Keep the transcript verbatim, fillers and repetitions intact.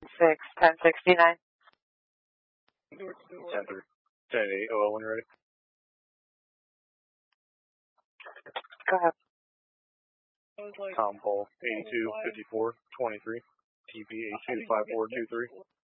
six, ten sixty-nine. ten three. ten eight, O L when you're ready. Go ahead. Tom Paul, eighty-two, fifty-four, twenty-three. T P eight two five four two three.